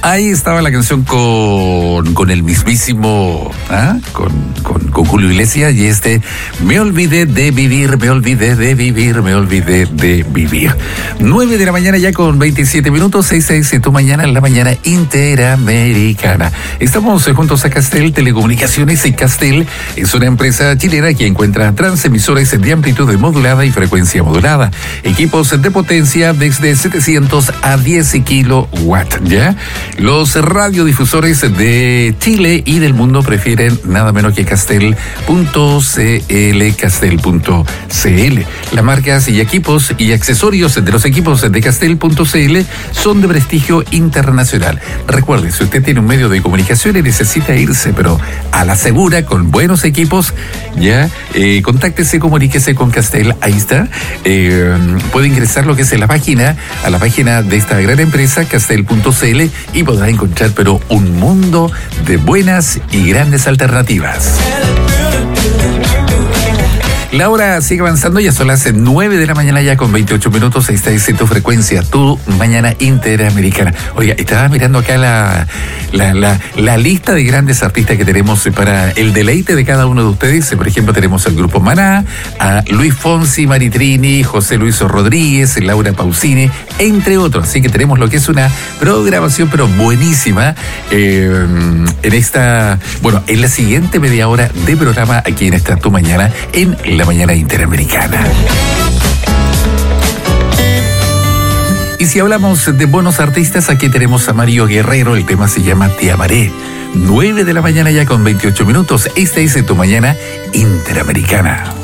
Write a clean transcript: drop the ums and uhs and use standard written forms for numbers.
Ahí estaba la canción con el mismísimo, con Julio Iglesias, y me olvidé de vivir, me olvidé de vivir, me olvidé de vivir. 9 de la mañana ya con 27 minutos, 6 tu mañana en la mañana interamericana. Estamos juntos a Castel Telecomunicaciones, y Castel es una empresa chilena que encuentra transmisores de amplitud modulada y frecuencia modulada, equipos de potencia desde 700 a 10 kilowatts, ¿ya? Los radiodifusores de Chile y del mundo prefieren nada menos que Castel.cl, Castel.cl. Las marcas y equipos y accesorios de los equipos de Castel.cl son de prestigio internacional. Recuerde, si usted tiene un medio de comunicación y necesita irse, pero a la segura, con buenos equipos, ya, contáctese, comuníquese con Castel. Ahí está. Puede ingresar lo que es a la página de esta gran empresa, Castel.cl, y podrá encontrar, pero un mundo de buenas y grandes alternativas. La hora sigue avanzando, ya son las 9 de la mañana ya con 28 minutos. Esta es tu frecuencia, tu mañana interamericana. Oiga, estaba mirando acá la lista de grandes artistas que tenemos para el deleite de cada uno de ustedes. Por ejemplo, tenemos al grupo Maná, a Luis Fonsi, Maritrini, José Luis Rodríguez, Laura Pausini, entre otros. Así que tenemos lo que es una programación pero buenísima en la siguiente media hora de programa aquí en esta tu mañana en la mañana interamericana. Y si hablamos de buenos artistas, aquí tenemos a Mario Guerrero, el tema se llama Te Amaré. 9 de la mañana ya con 28 minutos, esta es tu mañana interamericana.